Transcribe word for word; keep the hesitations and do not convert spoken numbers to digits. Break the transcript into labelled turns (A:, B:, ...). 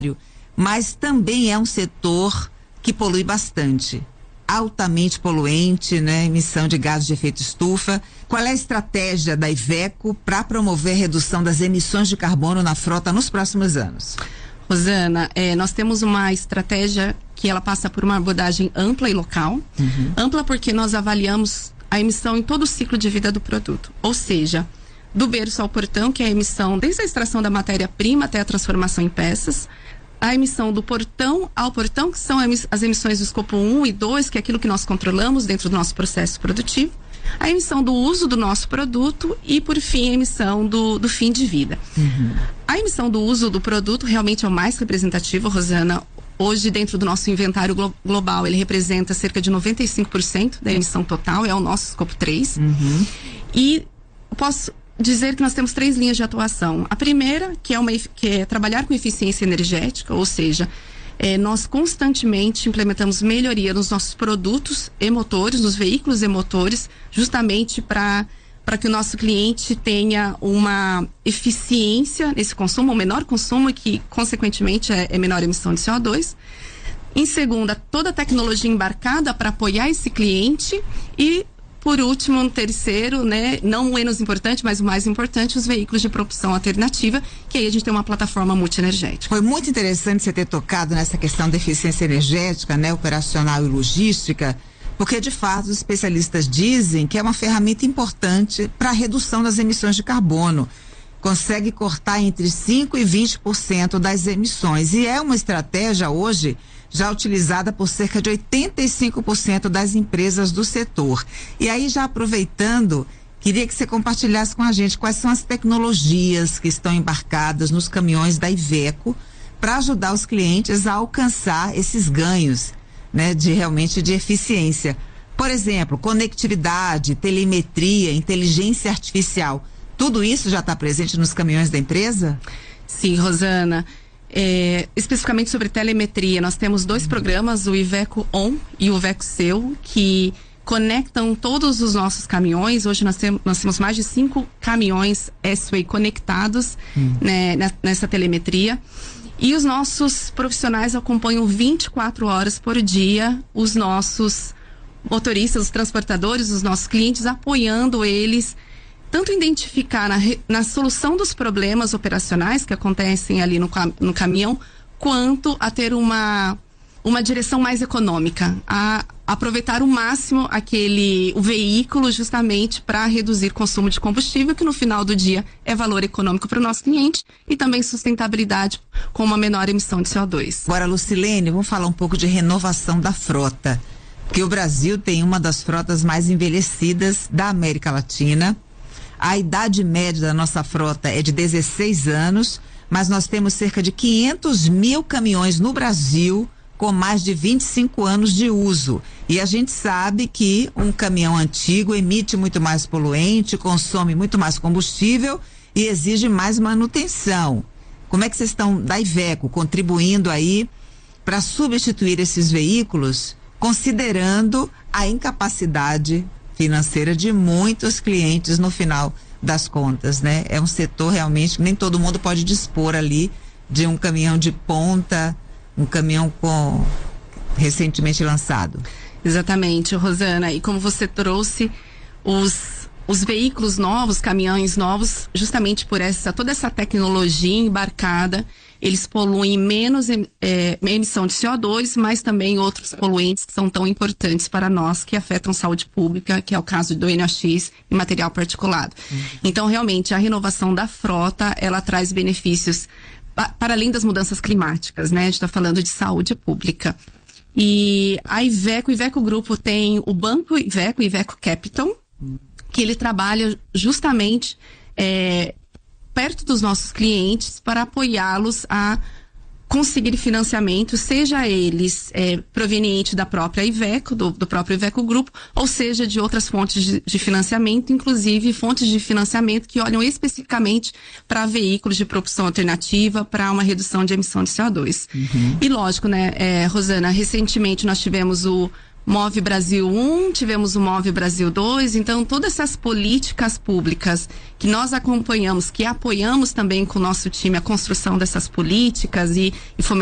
A: mas também é um setor que polui bastante, altamente poluente, né? Emissão de gases de efeito estufa. Qual é a estratégia da Iveco para promover a redução das emissões de carbono na frota nos próximos anos?
B: Rosana, é, nós temos uma estratégia que ela passa por uma abordagem ampla e local. Uhum. Ampla porque nós avaliamos a emissão em todo o ciclo de vida do produto, ou seja, do berço ao portão, que é a emissão desde a extração da matéria-prima até a transformação em peças, a emissão do portão ao portão, que são as emissões do escopo um e dois, que é aquilo que nós controlamos dentro do nosso processo produtivo, a emissão do uso do nosso produto e, por fim, a emissão do, do fim de vida. Uhum. A emissão do uso do produto realmente é o mais representativo, Rosana. Hoje, dentro do nosso inventário glo- global, ele representa cerca de noventa e cinco por cento da emissão total, é o nosso escopo três. Uhum. E posso dizer que nós temos três linhas de atuação. A primeira, que é, uma, que é trabalhar com eficiência energética, ou seja, é, nós constantemente implementamos melhoria nos nossos produtos e motores, nos veículos e motores, justamente para para que o nosso cliente tenha uma eficiência nesse consumo, um menor consumo e que, consequentemente, é, é menor emissão de C O dois. Em segunda, toda a tecnologia embarcada para apoiar esse cliente e, por último, um terceiro, né, não o menos importante, mas o mais importante, os veículos de propulsão alternativa, que aí a gente tem uma plataforma multienergética.
A: Foi muito interessante você ter tocado nessa questão da eficiência energética, né, operacional e logística, porque, de fato, os especialistas dizem que é uma ferramenta importante para a redução das emissões de carbono. Consegue cortar entre cinco por cento e vinte por cento das emissões. E é uma estratégia hoje já utilizada por cerca de oitenta e cinco por cento das empresas do setor. E aí, já aproveitando, queria que você compartilhasse com a gente quais são as tecnologias que estão embarcadas nos caminhões da Iveco para ajudar os clientes a alcançar esses ganhos, né, de realmente de eficiência. Por exemplo, conectividade, telemetria, inteligência artificial. Tudo isso já está presente nos caminhões da empresa?
B: Sim, Rosana. É, especificamente sobre telemetria, nós temos dois uhum. programas, o Iveco On e o Iveco Seu, que conectam todos os nossos caminhões. Hoje nós, tem, nós temos mais de cinco caminhões S-Way conectados uhum. né, nessa telemetria. E os nossos profissionais acompanham vinte e quatro horas por dia os nossos motoristas, os transportadores, os nossos clientes, apoiando eles, tanto identificar na, na solução dos problemas operacionais que acontecem ali no, no caminhão, quanto a ter uma, uma direção mais econômica, a aproveitar o máximo aquele, o veículo justamente para reduzir consumo de combustível, que no final do dia é valor econômico para o nosso cliente e também sustentabilidade com uma menor emissão de C O dois.
A: Agora, Lucilene, vamos falar um pouco de renovação da frota, porque o Brasil tem uma das frotas mais envelhecidas da América Latina. A idade média da nossa frota é de dezesseis anos, mas nós temos cerca de quinhentos mil caminhões no Brasil com mais de vinte e cinco anos de uso. E a gente sabe que um caminhão antigo emite muito mais poluente, consome muito mais combustível e exige mais manutenção. Como é que vocês estão, da Iveco, contribuindo aí para substituir esses veículos, considerando a incapacidade financeira de muitos clientes no final das contas, né? É um setor realmente, nem todo mundo pode dispor ali de um caminhão de ponta, um caminhão com recentemente lançado.
B: Exatamente, Rosana. E como você trouxe, os, os veículos novos, caminhões novos, justamente por essa toda essa tecnologia embarcada, eles poluem menos é, emissão de C O dois, mas também outros poluentes que são tão importantes para nós, que afetam saúde pública, que é o caso do N O X e material particulado. Uhum. Então, realmente, a renovação da frota, ela traz benefícios para além das mudanças climáticas, né? A gente está falando de saúde pública. E a Iveco, o Iveco Grupo tem o Banco Iveco, Iveco Capital, que ele trabalha justamente é, perto dos nossos clientes para apoiá-los a conseguir financiamento, seja eles é, proveniente da própria Iveco, do, do próprio Iveco Grupo, ou seja de outras fontes de, de financiamento, inclusive fontes de financiamento que olham especificamente para veículos de propulsão alternativa, para uma redução de emissão de C O dois. Uhum. E lógico, né, é, Rosana, recentemente nós tivemos o Move Brasil um, tivemos o Move Brasil dois, então todas essas políticas públicas que nós acompanhamos, que apoiamos também com o nosso time a construção dessas políticas e, e